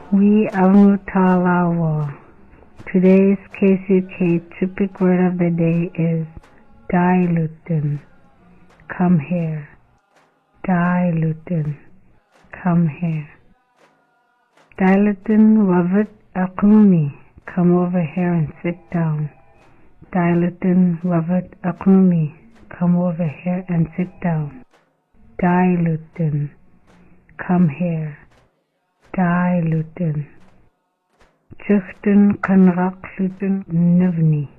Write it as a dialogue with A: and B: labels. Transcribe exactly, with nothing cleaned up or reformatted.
A: We Avnutalawa. Today's K C U K typic word of the day is Dilutin. Come here. Dilutin. Come here. Dilutin Wavat Akumi. Come over here and sit down. Dilutin Wavat Akumi. Come over here and sit down. Dilutin. Come here. Dilutin. Chuchten kan rakluten nivni.